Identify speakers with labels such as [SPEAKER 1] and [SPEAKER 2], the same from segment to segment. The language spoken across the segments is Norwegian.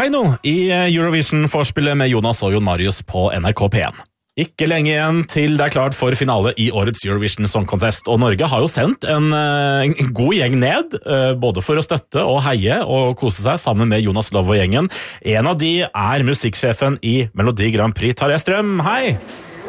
[SPEAKER 1] nå i Eurovision-forspillet med Jonas og Jon Marius på NRK P1. Ikke lenge igjen til det klart for finale i årets Eurovision Song Contest, og Norge har jo sendt en god gjeng ned, både for å støtte og heie og kose seg sammen med Jonas Love og gjengen. En av de musikksjefen i Melodi Grand Prix, Tarjei Strøm. Hei!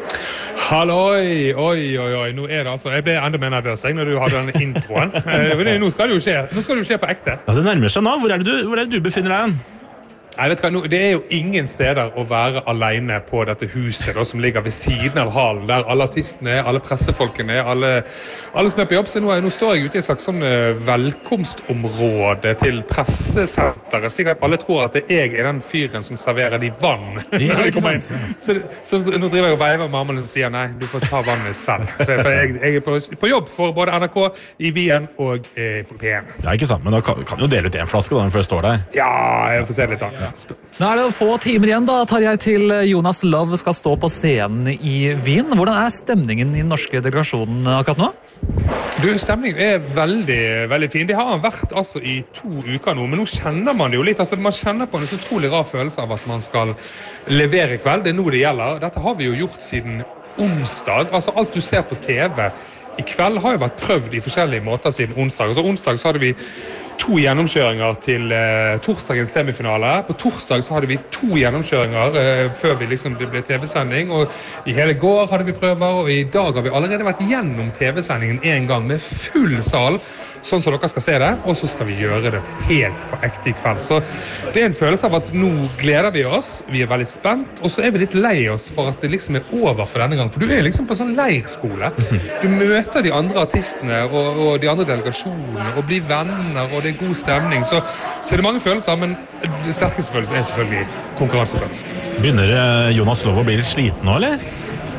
[SPEAKER 2] Halloi, oi, nå det altså, jeg ble enda mer nervøs når du hadde denne introen. Nå skal det jo skje på ekte.
[SPEAKER 1] Ja, det nærmer seg nå. Hvor er det du befinner deg hen?
[SPEAKER 2] Jeg vet hva, det jo ingen steder å være alene på dette huset da, som ligger ved siden av hallen, der alle artistene alle pressefolkene alle som på jobb. Så nå står jeg ute i et slags sånn velkomstområde til pressesenteret. Sikkert alle tror at jeg den fyren som serverer de vann.
[SPEAKER 1] Ja, ikke sant?
[SPEAKER 2] Så nå driver jeg og veiver med armene som sier nei, du får ta vannet selv. For jeg på jobb for både NRK, i Wien og på P1.
[SPEAKER 1] Ja, ikke sant, men da kan du dele ut en flaske da, når du først står der.
[SPEAKER 2] Ja, jeg får se litt an.
[SPEAKER 3] Nå det få timer igjen da, Tarjei, til Jonas Love skal stå på scenen i Wien. Hvordan stemningen i den norske delegasjonen akkurat nå?
[SPEAKER 2] Stemningen veldig, veldig fin. Det har han vært altså, i 2 uker nå, men nå kjenner man det jo litt. Altså, man kjenner på en så utrolig rar følelse av at man skal levere i kveld. Det nå det gjelder. Dette har vi jo gjort siden onsdag. Altså, alt du ser på TV i kveld har jo vært prøvd i forskjellige måter siden onsdag. Altså, onsdag så hadde vi 2 gjennomkjøringer til torsdagens semifinale. På torsdag så hadde vi 2 gjennomkjøringer før det ble TV-sending, og i hele går hadde vi prøver, og i dag har vi allerede vært gjennom TV-sendingen en gang med full sal, sånn som dere skal se det, og så skal vi gjøre det helt på ekte i kveld. Så det en følelse av at nå gleder vi oss, vi veldig spent, og så vi litt lei oss for at det over for denne gang. For du liksom på sånn leirskole. Du møter de andre artistene og de andre delegasjonene, og blir venner, og det god stemning. Så det mange følelser, men det sterkeste følelsen selvfølgelig konkurransefølelsen.
[SPEAKER 1] Begynner Jonas Love å bli litt sliten nå, eller?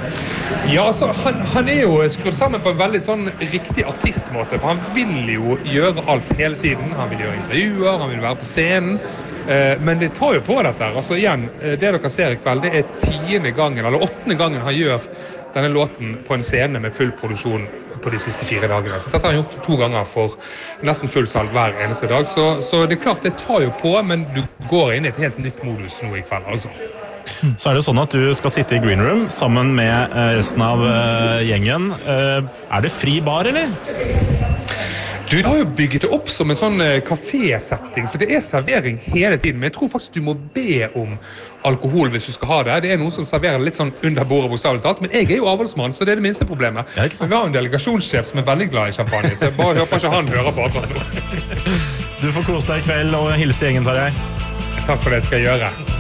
[SPEAKER 2] Ja, altså, han jo skrudd sammen på en veldig sånn riktig artistmåte, for han vil jo gjøre alt hele tiden. Han vil gjøre intervjuer, han vil være på scenen, men det tar jo på dette. Altså igjen, det dere ser i kveld, det 10. gangen, eller 8. gangen han gjør denne låten på en scene med full produksjon på de siste 4 dagene. Så dette har han gjort 2 ganger for nesten full salg hver eneste dag. Så det klart, det tar jo på, men du går inn i et helt nytt modus nå i kveld, altså.
[SPEAKER 1] Så det sånn at du skal sitte i green room sammen med resten av gjengen. Det fri bar, eller?
[SPEAKER 2] Du har jo bygget det opp som en sånn kafésetting, så det servering hele tiden. Men jeg tror faktisk du må be om alkohol hvis du skal ha det. Det noen som serverer litt sånn under bordet bokstavelig talt. Men jeg jo avholdsmann, så det det minste problemet.
[SPEAKER 1] Ja, ikke sant?
[SPEAKER 2] Vi har en delegasjonssjef som veldig glad i champagne, så jeg bare håper ikke han hører på akkurat nå.
[SPEAKER 1] Du får kose deg i kveld og hilse gjengen, Tarjei.
[SPEAKER 2] Takk for det, skal jeg gjøre.